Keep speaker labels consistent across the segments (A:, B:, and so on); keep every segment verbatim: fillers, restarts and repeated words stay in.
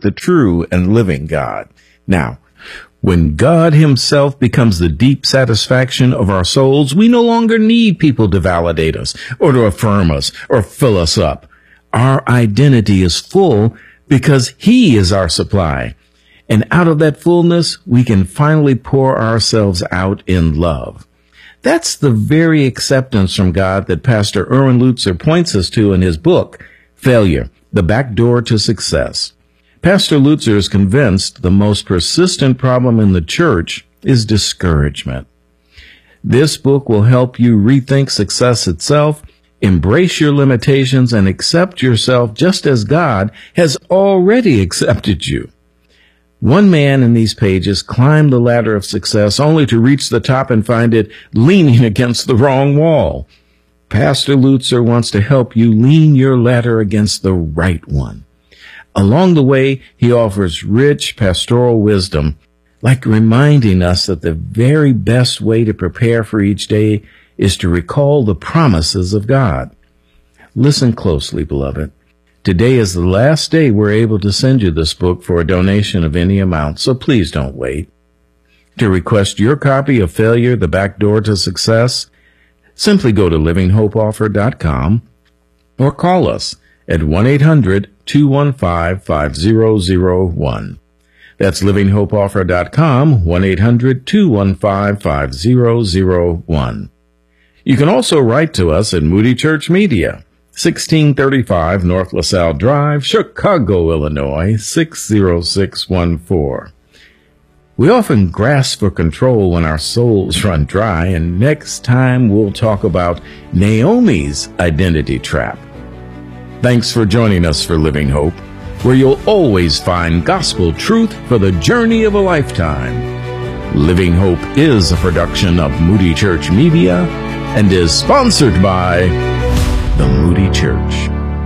A: the true and living God. Now, when God himself becomes the deep satisfaction of our souls, we no longer need people to validate us or to affirm us or fill us up. Our identity is full because he is our supply. And out of that fullness, we can finally pour ourselves out in love. That's the very acceptance from God that Pastor Erwin Lutzer points us to in his book, Failure, The Back Door to Success. Pastor Lutzer is convinced the most persistent problem in the church is discouragement. This book will help you rethink success itself, embrace your limitations, and accept yourself just as God has already accepted you. One man in these pages climbed the ladder of success only to reach the top and find it leaning against the wrong wall. Pastor Lutzer wants to help you lean your ladder against the right one. Along the way, he offers rich pastoral wisdom, like reminding us that the very best way to prepare for each day is to recall the promises of God. Listen closely, beloved. Today is the last day we're able to send you this book for a donation of any amount, so please don't wait. To request your copy of Failure, The Back Door to Success, simply go to living hope offer dot com or call us at one eight hundred two one five five zero zero one. That's living hope offer dot com, one eight hundred two one five five zero zero one. You can also write to us at Moody Church Media, sixteen thirty-five North LaSalle Drive, Chicago, Illinois, six zero six one four. We often grasp for control when our souls run dry, and next time we'll talk about Naomi's identity trap. Thanks for joining us for Living Hope, where you'll always find gospel truth for the journey of a lifetime. Living Hope is a production of Moody Church Media and is sponsored by the Moody Church.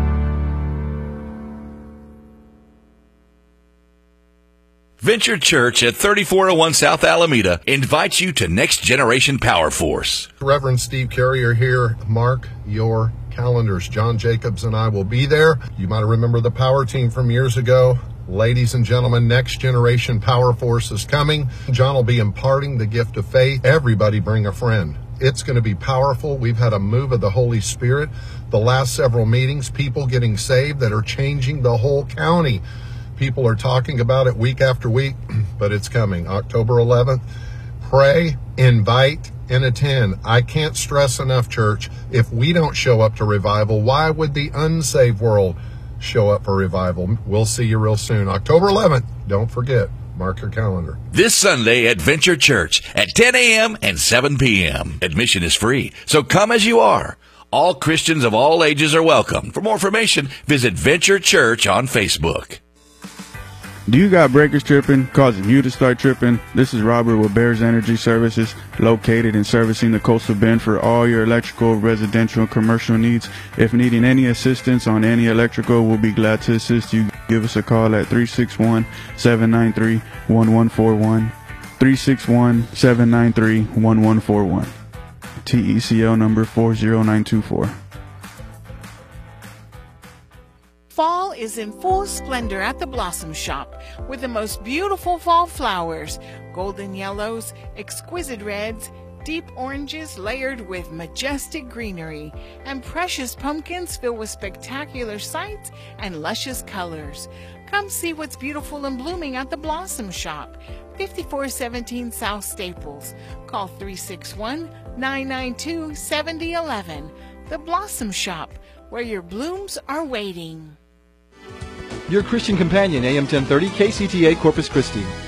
B: Venture Church at thirty-four oh one South Alameda invites you to Next Generation Power Force.
C: Reverend Steve Carrier here. Mark your calendars. John Jacobs and I will be there. You might remember the power team from years ago. Ladies and gentlemen, Next Generation Power Force is coming. John will be imparting the gift of faith. Everybody bring a friend. It's going to be powerful. We've had a move of the Holy Spirit. The last several meetings, people getting saved that are changing the whole county. People are talking about it week after week, but it's coming. October eleventh. Pray, invite, and attend. I can't stress enough, church, if we don't show up to revival, why would the unsaved world show up for revival? We'll see you real soon. October eleventh. Don't forget. Mark your calendar.
B: This Sunday at Venture Church at ten a.m. and seven p.m. Admission is free, so come as you are. All Christians of all ages are welcome. For more information, visit Venture Church on Facebook.
D: Do you got breakers tripping, causing you to start tripping? This is Robert with Bears Energy Services, located and servicing the Coastal Bend for all your electrical, residential, and commercial needs. If needing any assistance on any electrical, we'll be glad to assist you. Give us a call at three six one, seven nine three, one one four one, three six one, seven nine three, one one four one. T E C L number four zero nine two four.
E: Fall is in full splendor at the Blossom Shop with the most beautiful fall flowers, golden yellows, exquisite reds, deep oranges layered with majestic greenery, and precious pumpkins filled with spectacular sights and luscious colors. Come see what's beautiful and blooming at the Blossom Shop, fifty-four seventeen South Staples. Call three six one, nine nine two, seven zero one one. The Blossom Shop, where your blooms are waiting.
F: Your Christian companion, A M ten thirty, K C T A Corpus Christi.